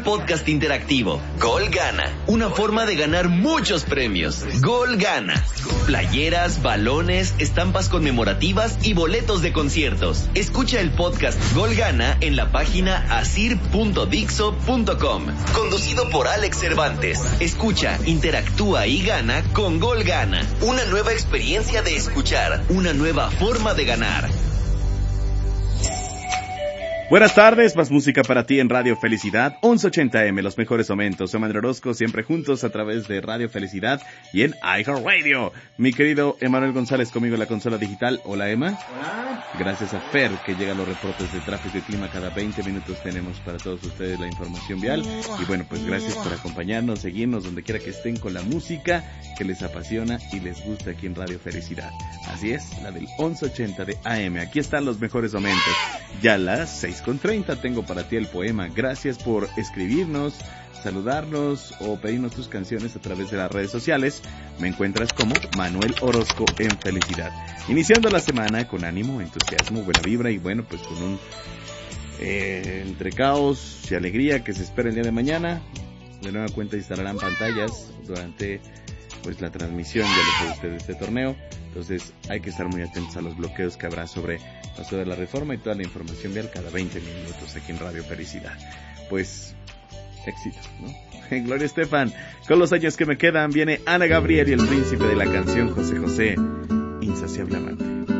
podcast interactivo. Gol Gana, una forma de ganar muchos premios. Gol Gana. Playeras, balones, estampas conmemorativas y boletos de conciertos. Escucha el podcast Gol Gana en la página asir.dixo.com. Conducido por Alex Cervantes. Escucha, interactúa y gana con Gol Gana. Una nueva experiencia de escuchar, una nueva forma de ganar. Buenas tardes, más música para ti en Radio Felicidad, 1180M, los mejores momentos. Soy Manuel Orozco, siempre juntos a través de Radio Felicidad y en iHeartRadio. Mi querido Emanuel González conmigo en la consola digital. Hola, Emma. Hola. Gracias a Fer, que llega a los reportes de tráfico y clima. Cada 20 minutos tenemos para todos ustedes la información vial. Y bueno, pues gracias por acompañarnos, seguirnos donde quiera que estén con la música que les apasiona y les gusta aquí en Radio Felicidad. Así es, la del 1180 de AM. Aquí están los mejores momentos. Ya las 6:30 tengo para ti el poema. Gracias por escribirnos, saludarnos o pedirnos tus canciones a través de las redes sociales. Me encuentras como Manuel Orozco en Felicidad. Iniciando la semana con ánimo, entusiasmo, buena vibra y bueno, pues con un entre caos y alegría que se espera el día de mañana. De nueva cuenta instalarán pantallas durante pues la transmisión, ya lo sabe usted, de este torneo. Entonces hay que estar muy atentos a los bloqueos que habrá sobre Paso de la Reforma y toda la información vial cada 20 minutos aquí en Radio Felicidad. Pues éxito, ¿no? Gloria Estefan, con los años que me quedan viene Ana Gabriel y el príncipe de la canción José José, Insaciable Amante.